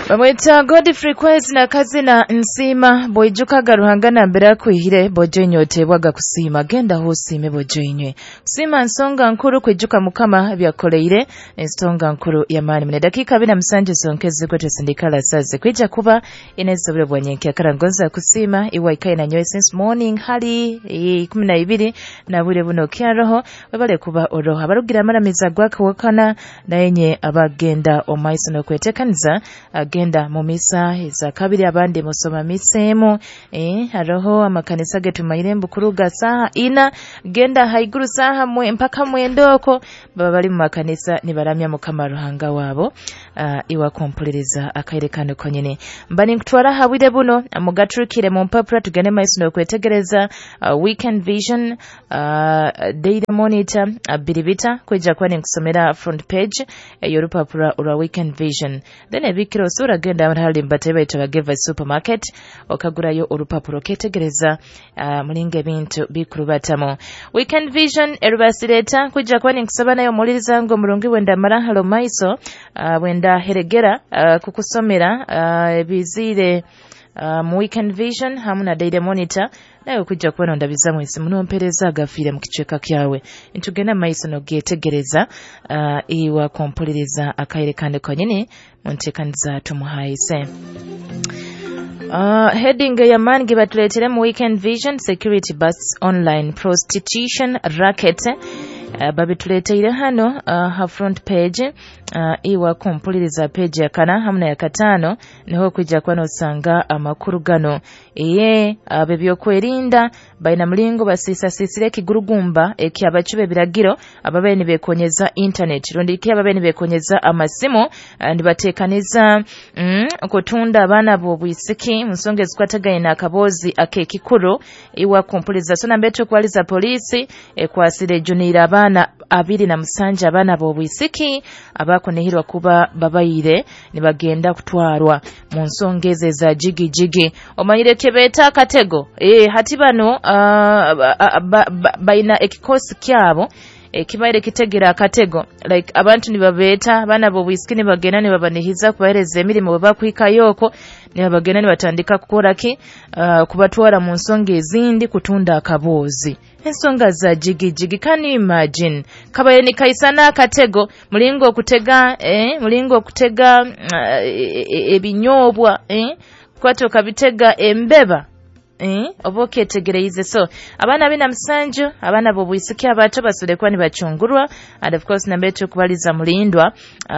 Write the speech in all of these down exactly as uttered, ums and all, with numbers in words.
Bamwita Godfrey Kwezi na kazi na nsima boijuka garuhangana mbere kwihire bojo nyote bwaga kusima genda hosime bojo inywe kusima nsonga nkuru kwijuka mukama byakoleire ensonga nkuru ya mani mne dakika bina msanje sonkeze kwetu sindikala saze kwija kuba ineza bule bwanyenki akarangonza kusima iwa ikai na nyoe since morning hali e, kumi na ibiri na bule buno kia roho webale kuba oroha barugira mara mizagwa kwakana na yenye abagenda omaiso no kwetekaniza agenda mu misa za kabiri abandi musoma misemo eh haroho amakanisa getu mairembu kuruga saha ina genda haiguru saha mwe mpaka mwendoko baba bali mu makanisa nibaramya mukama ruhanga wabo uh, iwa kompuliriza akairekano konyene mbani kutwara habide buno amugatrukire mu mpapura tugene maiso no kwetegereza uh, weekend vision uh, daily monitor abiribita uh, kweja kwani nkusomera front page uh, yorupapura ura weekend vision then ebikiro sura genda hali mbateba itageva supermarket okagurayo urupapuro ketegereza uh, mulinge bintu bikurubatamo weekend vision erubasireta kujja kwani nkusabana yo muliriza ngo murungi wenda marahalo maiso uh, wenda heregera uh, kukusomera uh, bizire uh, mu weekend vision hamuna daily monitor nayo kujja kubona ndabiza mwese muno mpereza agafire mu kicweka kyawe intugena maiso no getegereza uh, iwa kompuliriza akairekane konyene muntekaniza tumuhaise Uh, heading ya mangi batuletere mu weekend vision security busts online prostitution racket uh, babituletere hano uh, ha front page uh, iwa kompuliriza page ya kana hamna ya katano niho kujja kwano sanga amakuru gano iye abebyo uh, kwerinda baina mlingo basisa sisire kigurugumba eki abachube biragiro ababeni bekonyeza internet rondi iki ababeni bekonyeza amasimo ndibatekaniza mm, okutunda abana bobwisiki musonge zikwatagaye na akabozi akekikuru iwa kompuliza sona mbeto kwaliza polisi ekwasire junira abana abiri na musanja abana bobwisiki abako nehirwa kuba babayire nibagenda kutwarwa mu nsongeze za jigi jigi omayire kebeta katego eh hatibano uh, ba, ba, ba, baina ekikosi kyabo ekibaire kitegera akatego like abantu nibabeta bana bo bwisikini bagena ne babanihiza kubahereza emirimo bakwika yoko ne bagena ne batandika kukora ki uh, kubatwara mu nsonga ezindi kutunda akabozi ensonga za jigi jigi can you imagine kabaye ni kaisana akatego mulingo okutega eh mulingo okutega uh, ebinyobwa eh kwato kabitega embeba eh oboke tegereize so abana bina msanju abana bobwisiki abato basule kwani bachungurwa and of course nambeto kubaliza mulindwa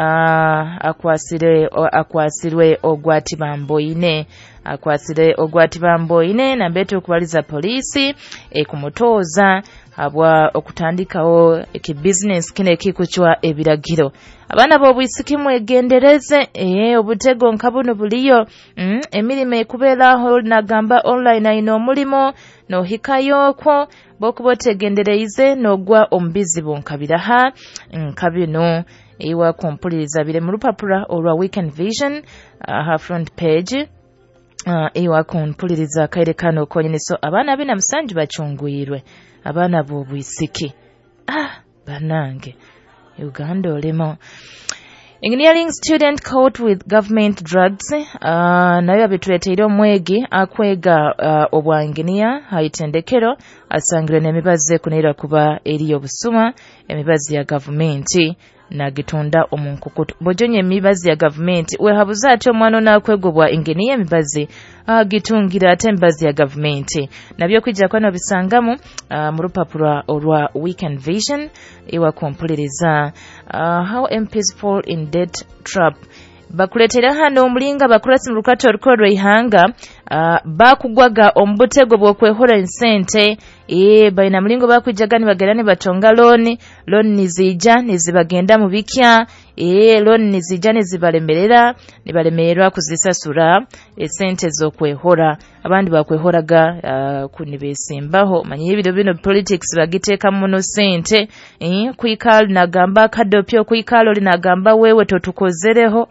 uh, akwasire akwasirwe ogwati bamboine akwasire ogwati bamboine nambeto kubaliza polisi e kumutoza abwa okutandikawo eki business kine kikuchwa ebiragiro abana bobwisiki mwegendereze eh obutego nkabuno buliyo mm, emirime ekubera ho nagamba online ayino mulimo no hikayoko bokubotegendereize nogwa ombizi bonkabira ha nkabino ewa kompuliriza bire mu rupapura olwa weekend vision uh, ha front page uh, ewa kompuliriza kairekano konyene so abana bina musanju bachungwirwe abana bobwisiki ah banange Uganda olemo engineering student caught with government drugs uh, nayo abituleteire omwegi akwega uh, obwanginia haitendekero asangire nemibaze kunira kuba eri obusuma emibazi ya government na gitunda omunkukutu bojonye emibazi ya government we habuza ati omwana nakwegobwa engineer emibazi uh, gitungira ate emibazi ya government nabyo kwijja kwano bisangamu uh, mu rupapura olwa weekend vision iwa kompuliriza uh, how M Ps fall in debt trap bakuletera hano omulinga bakurasi mu rukato rukorwa ihanga uh, bakugwaga ombutego bwokwehora insente e baina mulingo bakwijaga ni bagerane batonga loan loan nizija nizibagenda mu bikya e loan nizija nizibalemerera nibalemererwa kuzisasura esente zokwehora abandi bakwehoraga uh, kunibesimbaho manyi ebiro bino politics bagiteka muno sente e kwikalo nagamba kadopyo kwikalo linagamba wewe totukozereho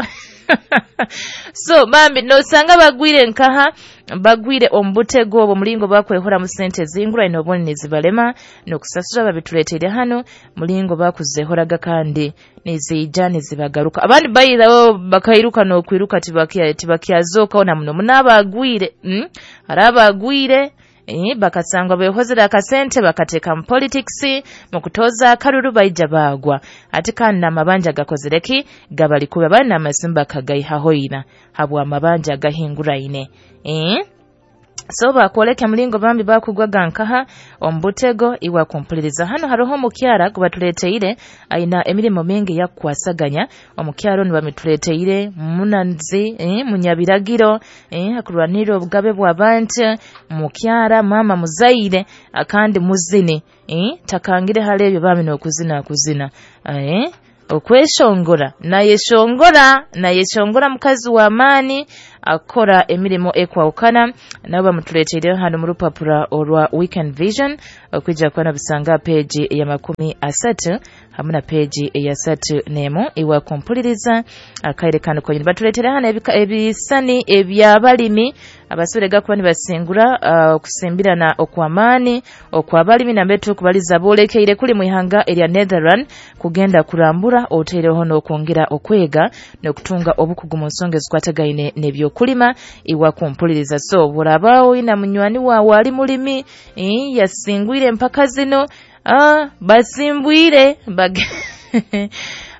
So bambi no sanga bagwire nkaha bagwire ombutego obwo mulingo bakwehora mu sente zingura ino boni nizibalema no kusasura babituletere hano mulingo bakuzehoraga kandi nizijane zibagaruka abandi bayirawo bakairuka no kwiruka tibakia tibakiazoka ona muno munabagwire mm? arabagwire Eh, bakasangwa behozera akasente bakateka mu politics mu kutoza karuru bayija bagwa ati kandi amabanja gakozereki gabali kuba bana amasimba kagayiha hoina habwa amabanja gahingura ine eh so bakoleka mulingo bambi bakugwaga nkaha ombutego iwa kumpuliriza hano haroho mukyara kubatuleteire aina emirimo mingi yakwasaganya omukyaro ni bamituleteire munanzi eh munyabiragiro eh akurwaniro bugabe bw'abantu mukyara mama muzaire akandi muzini eh takangire halebyo bami no kuzina kuzina eh okweshongora naye shongora naye shongora mukazi wa amani akora emirimo ekwawukana nabo bamutuletere hano mu rupapura olwa Weekend Vision okwijja kwana bisanga page ya makumi asatu hamuna page ya satu nemo iwa kumpuliriza akairekano ko batuletere hano ebisani ebyabalimi abasurega kuba nibasingura okusimbirana uh, okwamani okwabalimi nambetu kubaliza bolekeire kuli mu ihanga erya Netherland kugenda kurambura otereho no kwongera okwega no kutunga obukugu mu nsonga zikwatagaine nebyo kulima iwa kumpuliriza so burabawo ina munywani wa wali mulimi eh, yasingwire mpaka zino ah basimbwire bag